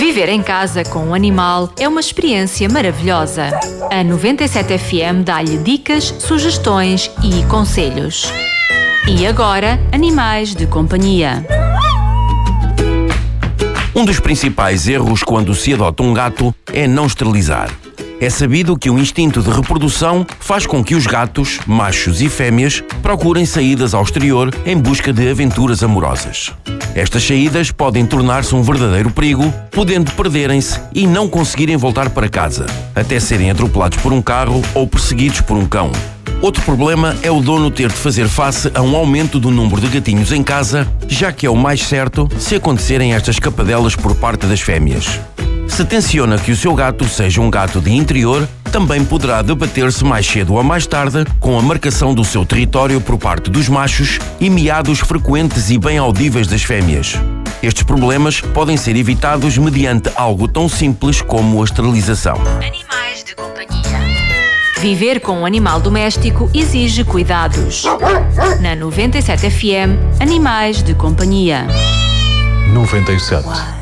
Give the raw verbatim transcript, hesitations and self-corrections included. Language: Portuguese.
Viver em casa com um animal é uma experiência maravilhosa. A noventa e sete F M dá-lhe dicas, sugestões e conselhos. E agora, animais de companhia. Um dos principais erros quando se adota um gato é não esterilizar. É sabido que o instinto de reprodução faz com que os gatos, machos e fêmeas, procurem saídas ao exterior em busca de aventuras amorosas. Estas saídas podem tornar-se um verdadeiro perigo, podendo perderem-se e não conseguirem voltar para casa, até serem atropelados por um carro ou perseguidos por um cão. Outro problema é o dono ter de fazer face a um aumento do número de gatinhos em casa, já que é o mais certo se acontecerem estas escapadelas por parte das fêmeas. Se tenciona que o seu gato seja um gato de interior, também poderá debater-se mais cedo ou mais tarde com a marcação do seu território por parte dos machos e miados frequentes e bem audíveis das fêmeas. Estes problemas podem ser evitados mediante algo tão simples como a esterilização. Animais de companhia. Viver com um animal doméstico exige cuidados. Na noventa e sete F M, Animais de companhia. noventa e sete.